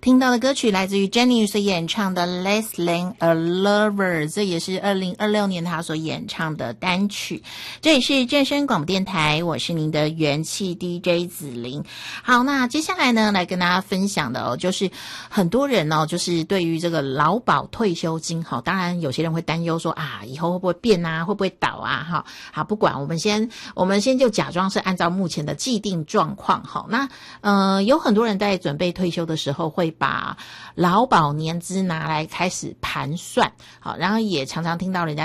听到的歌曲来自于 Jenny 所演唱的 Less Than a Lover， 这也是2026年他所演唱的单曲。这里是正声广播电台，我是您的元气 DJ 子琳。好，那接下来呢，来跟大家分享的就是很多人就是对于这个劳保退休金当然有些人会担忧说以后会不会变啊，会不会倒啊好，不管，我们先就假装是按照目前的既定状况。那有很多人在准备退休的时候会把劳保年资拿来开始盘算，好，然后也常常听到人家